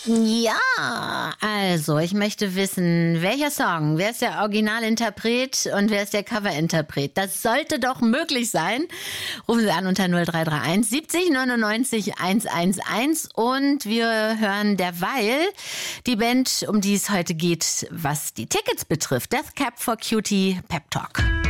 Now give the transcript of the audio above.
Ja, also ich möchte wissen, welcher Song, wer ist der Originalinterpret und wer ist der Coverinterpret? Das sollte doch möglich sein. Rufen Sie an unter 0331 70 99 111 und wir hören derweil die Band, um die es heute geht, was die Tickets betrifft. Death Cab for Cutie Pep Talk.